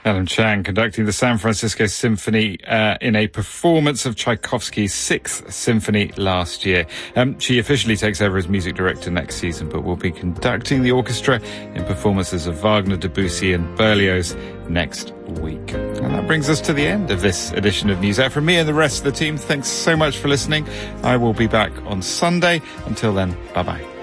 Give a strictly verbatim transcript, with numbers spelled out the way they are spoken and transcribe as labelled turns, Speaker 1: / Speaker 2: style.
Speaker 1: Ellen Chang conducting the San Francisco Symphony uh, in a performance of Tchaikovsky's Sixth Symphony last year. Um, she officially takes over as music director next season, but will be conducting the orchestra in performances of Wagner, Debussy and Berlioz next week. And that brings us to the end of this edition of NewsHour. From me and the rest of the team, thanks so much for listening. I will be back on Sunday. Until then, bye-bye.